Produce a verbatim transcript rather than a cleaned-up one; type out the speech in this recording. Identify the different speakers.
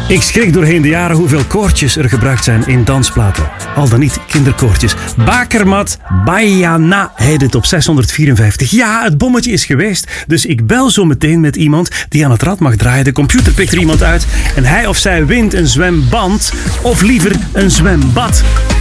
Speaker 1: Ik schrik doorheen de jaren hoeveel koortjes er gebruikt zijn in dansplaten. Al dan niet kinderkoortjes. Bakermat Bayana heet het op zeshonderdvierenvijftig. Ja, het bommetje is geweest. Dus ik bel zo meteen met iemand die aan het rad mag draaien. De computer pikt er iemand uit en hij of zij wint een zwemband. Of liever een zwembad.